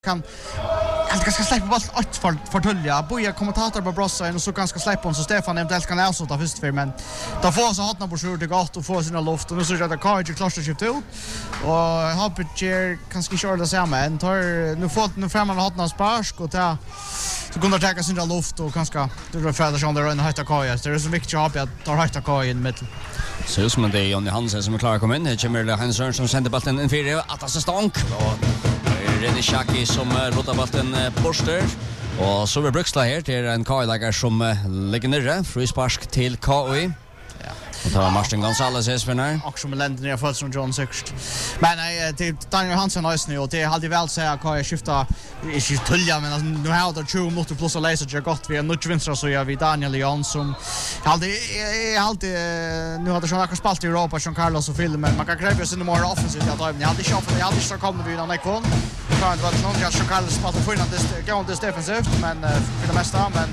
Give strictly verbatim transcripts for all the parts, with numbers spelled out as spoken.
kan jag ganska släppa boll åt för för tulla boja kommentator på brossa och så ganska släppa hon så Stefan eventuellt kan avsluta först för men då får så hatna på sjur det gott och få sina luft och nu så är det Carter cluster shift ut och hoppas ger kanske köra det samma en tar nu får nu fram man hatna sparsk och ta så kunde ta sig sina luft och ganska det är för att under den höjta kaja det är så mycket jobb att ta höjta kaja i mitten. Så som det är Jonny Hansen som är klar att komma in. Det kommer Hans Sørensen som sänder bollen in för att assistent och René Schacki som låter bollen borster och så är Bruksla här till en Kaja som ligger nere frispark till K O I. Och tar Martin Gonzales är spinner. Och som länder ner för som John Sixt. Men nej till Daniel Hansen nice nu och det hade väl säga att jag skifta i sitt tulla men nu har det tjugo mot plus och läser jag gott vi är nog vinstra så jag vi Daniel Jan som hade alltid nu hade jag spalt i Europa som Carlos och Phil men man kan kräva sig mer offensivt att jag hade chans för jag hade så kommer vi när ikon. Kan det vara någon jag Carlos spalt för innan det går det defensivt men för det mesta men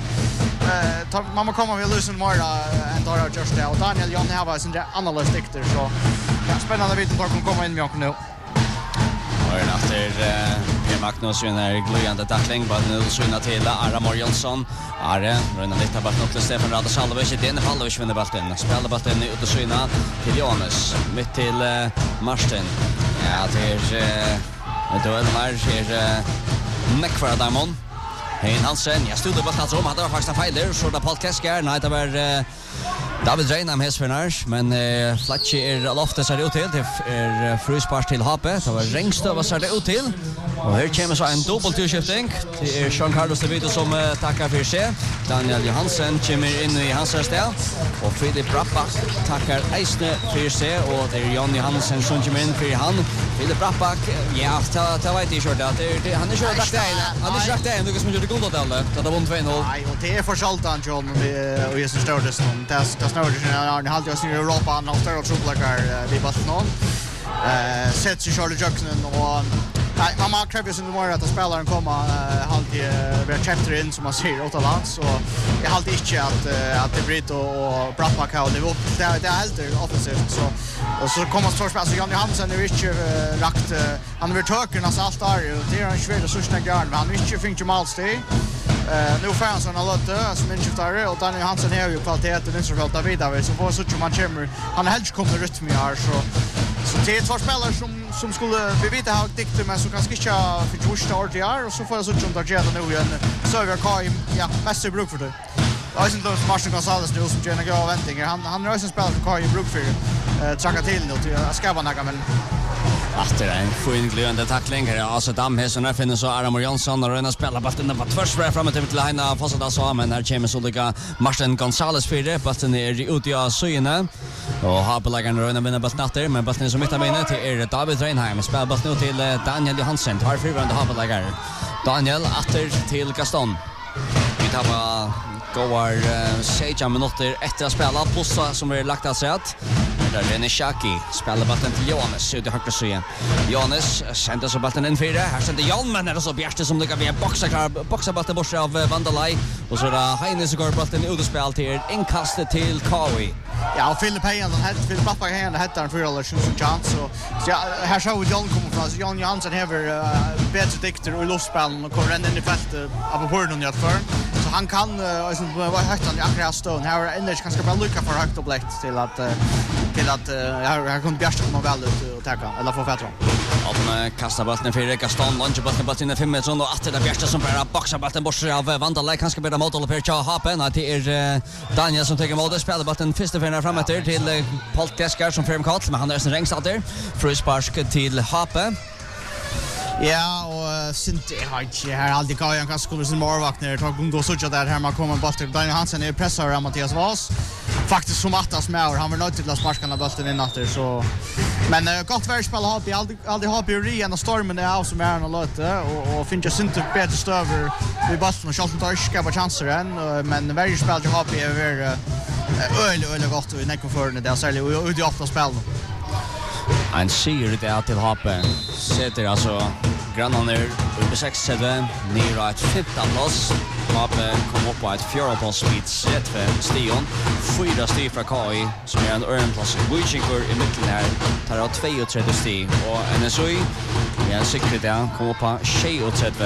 eh man måste komma vi lösa mer än då just det och Daniel Jan har sin analyst dikter så ja spännande vet inte om komma in med också nu. Och efter P. Magnus vinner glöjande tackling på nu syna till Ara Morjonsson. Are rönnar lite bort mot Stefan Radosalovic. Det är Pavlovic vinner bollen. Spelar bollen ut och syna till Jonas. Mitt till Martin. Ja, det är då är det är Nick för Damon. Hein Hansen, jag stod på plats om hade var faktiskt fel där så där Paul Keskar nej det var David Reinham häsförnars men uh, Fletcher är loftet så ut till det är frispark till Hape det var Ringstö vad ser det ut till och här kommer så en dubbel turskifting det är Jean Carlos Davido som uh, tackar för sig Daniel Johansen kommer in i hans ställ och Philip Rappa tackar Eisne för sig och det är Jonny Hansen som kommer in för han Philip Rappa ja ta ta vet inte det det han är ju rakt in han är rakt in du kan ju det goda där det var två noll nej och det är för Sultan John och är så stort det det snurrar ju när halta oss i Europa och större trubbelagar vi bara någon eh sätter sig Charlie Jackson och nej mamma kräver sin mer att spelaren komma halta vi chapter in som man ser åt lands och jag halta inte att att det blir och Brattback och det det är helt offensivt så och så kommer så spel så Jonny Hansen är inte rakt han vill töka nästan allt där och det är en svår så snägg garn men han vill inte finka malsteg. Uh, nu fanns han alla som inköptare och Daniel Hansen har ju kvaliteten i Israel David där så får så att man kommer han har helst kommit rytm i här så så det är två spelare som som skulle vi vet ha dikter men så kanske inte för första året i år och så får jag så att de tar nu igen så vi har ja mest bruk för det. Jag vet inte om Martin Gonzales nu som gärna går väntningar han han har ju spelat för Kai Brook för eh tracka till nu till Skavanaga men Efter en fin glöjande tackling här alltså Dam här så när finns så Ara Morjonsson och Röna spelar bollen på tvärs framåt till Lina Fossada så men här kommer så lika Martin Gonzales för det bollen är ut i syne och har på lägen Röna vinner bollen efter men bollen som mittar inne till är David Reinheim spelar bollen till Daniel Johansen tar förvänd har på lägen Daniel åter till Gaston vi tar på går sex minuter efter att spela plus som är lagt att säga där René Schacki spelar bollen till Jonas ut i högra sidan. Jonas sänder så bollen in för det. Här sänder Jan men det är så Bjärste som lyckas med boxa klar boxa bollen bort av Vandalai och så där Heine så går bollen ut och spelar till inkastet till Kawi. Ja, och Philip Heine han hade Philip Pappa han hade en för alla chans chans så så här så Jan kommer från Jan Jansen har bättre dikter och luftspel och kommer in i fältet av på den jag för. Så han kan alltså vara högt han akkurat stå här är ändå kanske bara lucka för högt och bläckt till att till att här här kunde Bjärste komma väl ut och täcka eller få fättra. Han kastar bollen för Gaston lunch bollen på in i fem meter och att det Bjärste som bara boxar bollen bort av Vandalai kanske bättre mot eller per Hapen att det är Daniel som tar emot spelar bollen första för framåt till Paul Keskar som fram kall men han är sen rängs allt där frispark till Hapen. Ja, och synt jag inte här alltid kan jag kanske skulle sin morvakner ta gå så att där här man kommer bort till Daniel Hansen är pressar av Mattias Vas. Faktiskt som attas med han var nöjd till att sparka den bollen in efter så men uh, gott värspel har vi aldrig aldrig har vi en stormen är av som är en lite och och finns ju synt bättre stöver vi bollen och Charlton tar ska på chanser än men värspel har vi över öl öl gott och näck för det där så ut i åtta spel. Han ser det att till Hapen sätter alltså Grannan er uppe seks tredje, nere et femton plass. Mappe kom upp på ett fjärde plats vid tretton stion. Fyra steg fra K I, som är en örenplats i Vikingur i mitten här. Tar av trettio sti. Och N S U, vi har sikret det, kom upp på tjugotre